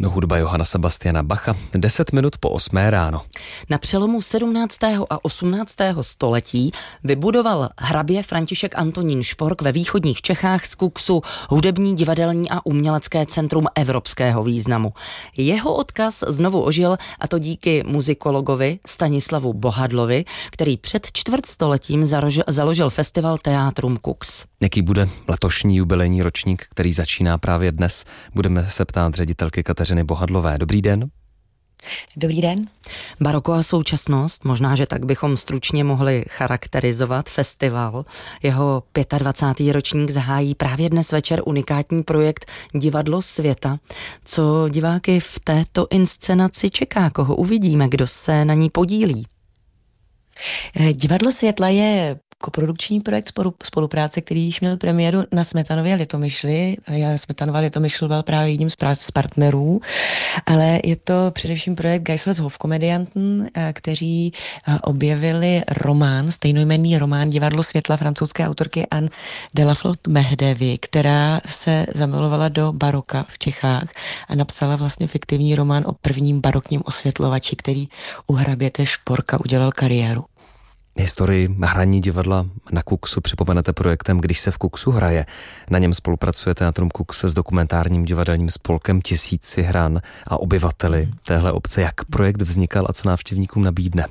Hudba Johana Sebastiana Bacha, 10 minut po 8 ráno. Na přelomu 17. a 18. století vybudoval hrabě František Antonín Špork ve východních Čechách z Kuksu hudební, divadelní a umělecké centrum evropského významu. Jeho odkaz znovu ožil, a to díky muzikologovi Stanislavu Bohadlovi, který před čtvrtstoletím založil festival Teatrum Kux. Jaký bude letošní jubilejní ročník, který začíná právě dnes? Budeme se ptát ředitelky Kateřiny Bohadlové. Dobrý den. Dobrý den. Baroko a současnost, možná, že tak bychom stručně mohli charakterizovat festival. Jeho 25. ročník zahájí právě dnes večer unikátní projekt Divadlo světa. Co diváky v této inscenaci čeká? Koho uvidíme? Kdo se na ní podílí? Divadlo světla je koprodukční projekt spolupráce, který již měl premiéru na Smetanově Litomyšli. Smetanova Litomyšl byl právě jedním z partnerů, ale je to především projekt Geisles Hofkomedianten, kteří objevili román, stejnojmenný román Divadlo světla francouzské autorky Anne de la Flotte Mehdevy, která se zamilovala do baroka v Čechách a napsala vlastně fiktivní román o prvním barokním osvětlovači, který u hraběte Šporka udělal kariéru. Historii hraní divadla na Kuksu připomenete projektem Když se v Kuksu hraje. Na něm spolupracuje Teatrum Kux s dokumentárním divadelním spolkem Tisíci hran a obyvateli téhle obce. Jak projekt vznikal a co návštěvníkům nabídne?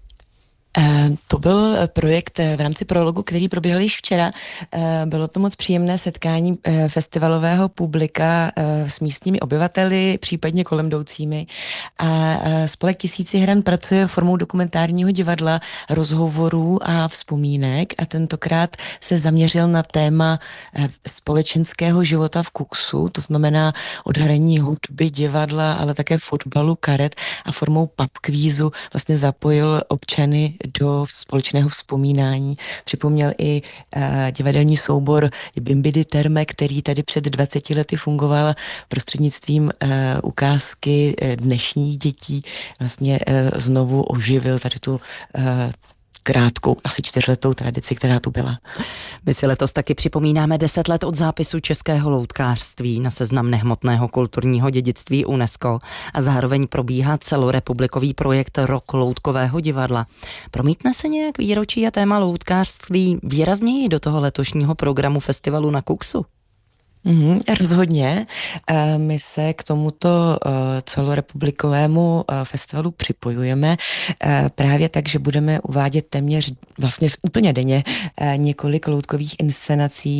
To byl projekt v rámci prologu, který proběhl již včera. Bylo to moc příjemné setkání festivalového publika s místními obyvateli, případně kolem jdoucími. A spolek Tisíci hran pracuje formou dokumentárního divadla, rozhovorů a vzpomínek a tentokrát se zaměřil na téma společenského života v Kuksu, to znamená od hraní hudby, divadla, ale také fotbalu, karet, a formou pubkvízu vlastně zapojil občany do společného vzpomínání. Připomněl i divadelní soubor Bimbidy Terme, který tady před 20 lety fungoval prostřednictvím ukázky dnešních dětí. Vlastně znovu oživil tady tu krátkou, asi 4letou tradici, která tu byla. My si letos taky připomínáme 10 let od zápisu českého loutkářství na seznam nehmotného kulturního dědictví UNESCO a zároveň probíhá celorepublikový projekt Rok loutkového divadla. Promítne se nějak výročí a téma loutkářství výrazněji do toho letošního programu festivalu na Kuksu? Rozhodně. My se k tomuto celorepublikovému festivalu připojujeme právě tak, že budeme uvádět téměř vlastně úplně denně několik loutkových inscenací.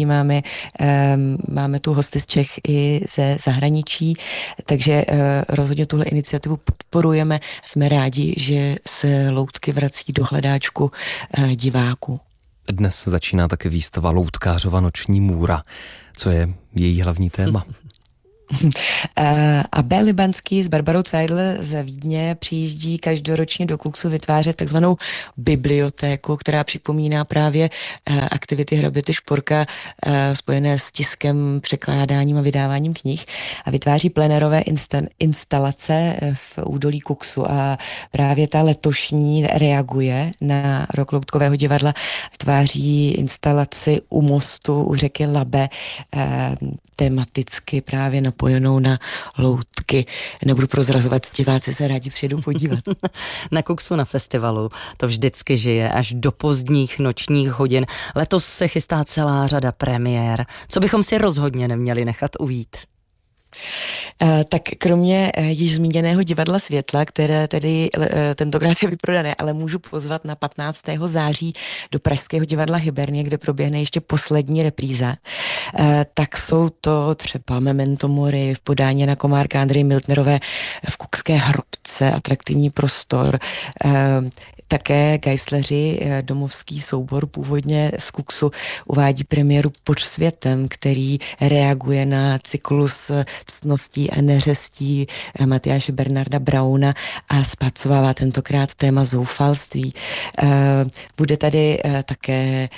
Máme tu hosty z Čech i ze zahraničí, takže rozhodně tuhle iniciativu podporujeme. Jsme rádi, že se loutky vrací do hledáčku diváků. Dnes začíná také výstava Loutkářova noční můra. Co je její hlavní téma? Abel Libanský s Barbarou Zeidler ze Vídně přijíždí každoročně do Kuksu vytvářet takzvanou bibliotéku, která připomíná právě aktivity hraběte Šporka spojené s tiskem, překládáním a vydáváním knih, a vytváří plenérové instalace v údolí Kuksu, a právě ta letošní reaguje na Rok loutkového divadla, vytváří instalaci u mostu u řeky Labe, tematicky právě napojenou na loutky. Nebudu prozrazovat, diváci se rádi přijedou podívat. Na Kuksu na festivalu to vždycky žije až do pozdních nočních hodin. Letos se chystá celá řada premiér. Co bychom si rozhodně neměli nechat ujít? Tak kromě již zmíněného Divadla světla, které tedy tentokrát je vyprodané, ale můžu pozvat na 15. září do pražského divadla Hybernie, kde proběhne ještě poslední repríza. Tak jsou to třeba Memento Mori v podání na Komárka Andreje Miltnerové v Kukské hrobce, atraktivní prostor. Také Geisleři, domovský soubor původně z Kuksu, uvádí premiéru Pod světem, který reaguje na cyklus ctností a neřestí Matyáše Bernarda Brauna a zpracovává tentokrát téma zoufalství. Bude tady také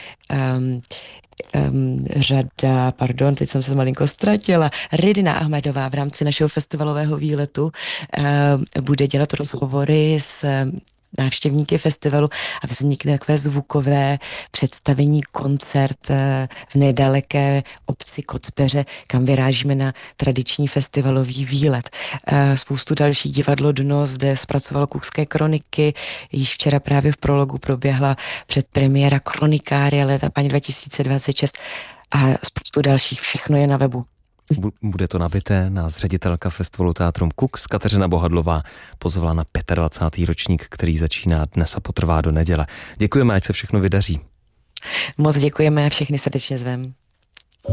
teď jsem se malinko ztratila. Ridina Ahmedová v rámci našeho festivalového výletu bude dělat rozhovory s návštěvníky festivalu a vznikne takové zvukové představení, koncert v nedaleké obci Kocpeře, kam vyrážíme na tradiční festivalový výlet. Spoustu dalších, divadlo Dno zde zpracovalo Cookské kroniky, již včera právě v prologu proběhla předpremiéra Kronikária léta paní 2026 a spoustu dalších, všechno je na webu. Bude to nabité, nás ředitelka festivalu Teatrum Kux Kateřina Bohadlová pozvala na 25. ročník, který začíná dnes a potrvá do neděle. Děkujeme, ať se všechno vydaří. Moc děkujeme a všechny srdečně zvem.